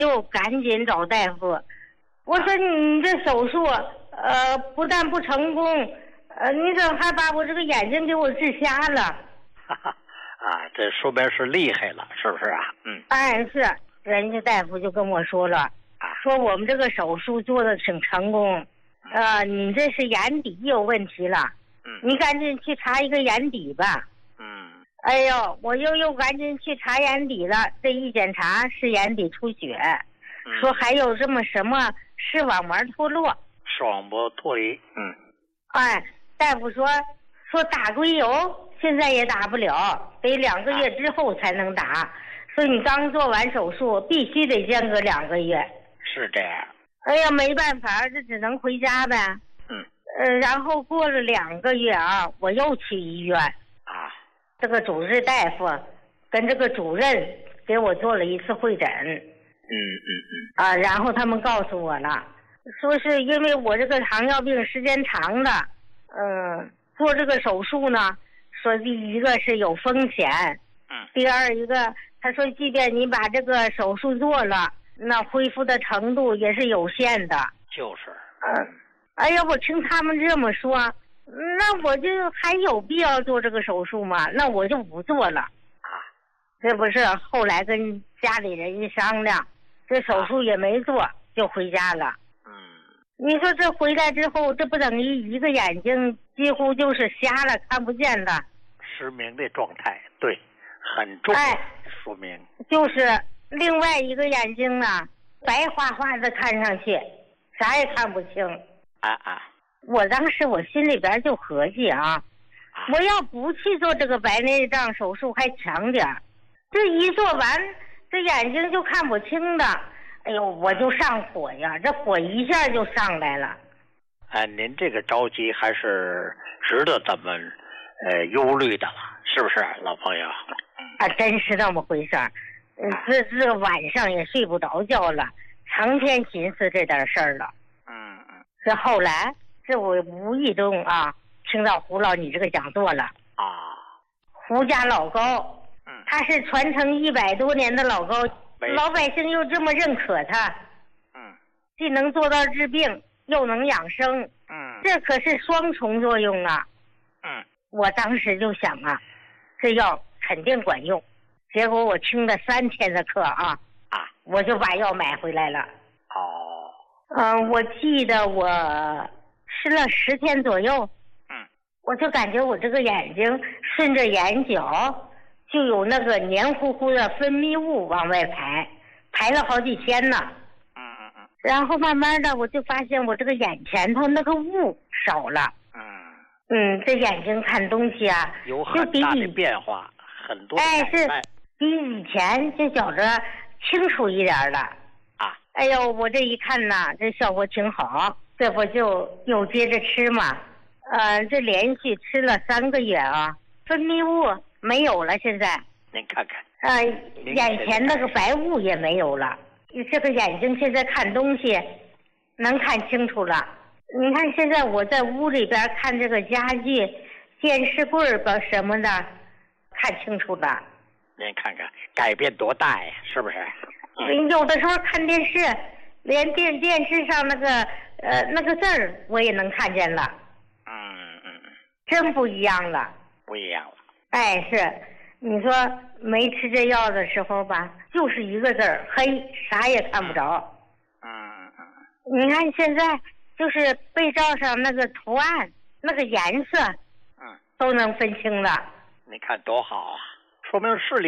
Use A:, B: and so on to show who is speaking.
A: 就赶紧找大夫。我说你这手术，不但不成功，你怎么还把我这个眼睛给我治瞎了？
B: 哈哈，这说明是厉害了，是不是啊？
A: 哎，是，人家大夫就跟我说了，说我们这个手术做的挺成功，你这是眼底有问题了，你赶紧去查一个眼底吧。哎呦，我又赶紧去查眼底了，这一检查是眼底出血，说还有这么什么视网膜脱落。
B: 视网膜脱离，
A: 哎，大夫说打硅油现在也打不了，得2个月之后才能打，所以你刚做完手术必须得间隔2个月。
B: 是这样。
A: 哎呀，没办法，这只能回家呗。然后过了2个月我又去医院。这个主治大夫跟这个主任给我做了一次会诊。然后他们告诉我了，说是因为我这个糖尿病时间长的，做这个手术呢，说第一个是有风险，第二一个他说即便你把这个手术做了，那恢复的程度也是有限的。
B: 就是。
A: 哎呀，我听他们这么说，那我就还有必要做这个手术吗？那我就不做了。这不是后来跟家里人一商量，这手术也没做，就回家了。你说这回来之后，这不等于一个眼睛几乎就是瞎了，看不见了，
B: 失明的状态，对，很重要。说明
A: 就是另外一个眼睛呢，白花花的看上去，啥也看不清。我当时我心里边就合计我要不去做这个白内障手术还强点，这一做完这眼睛就看不清的，哎呦，我就上火呀，这火一下就上来了。
B: 您这个着急还是值得咱们忧虑的了，是不是老朋友？
A: 真是那么回事儿。这晚上也睡不着觉了，成天寻思这点事儿了。这后来这我无意中听到胡老你这个讲座了。胡家老高，他是传承100多年的老高，老百姓又这么认可他，既能做到治病又能养生，这可是双重作用啊。我当时就想这药肯定管用，结果我听了3天的课我就把药买回来了。我记得我吃了10天左右，我就感觉我这个眼睛顺着眼角就有那个黏糊糊的分泌物往外排了好几天呢。然后慢慢的我就发现我这个眼前头那个雾少了。这眼睛看东西
B: 有很大的变化，很多
A: 是比以前就觉着清楚一点了。哎呦，我这一看这效果挺好，这不就又接着吃嘛。这连续吃了3个月分泌物没有了，现在
B: 您看看，
A: 眼前那个白雾也没有了，这个眼睛现在看东西能看清楚了。你看现在我在屋里边看这个家具、电视柜什么的，看清楚了。
B: 您看看改变多大呀，是不是？
A: 有的时候看电视，连电视上那个字儿我也能看见了。真不一样了。
B: 不一样了。
A: 是，你说没吃这药的时候吧，就是一个字儿黑，啥也看不着。你看现在就是被罩上那个图案、那个颜色，都能分清了。
B: 你看多好说明视力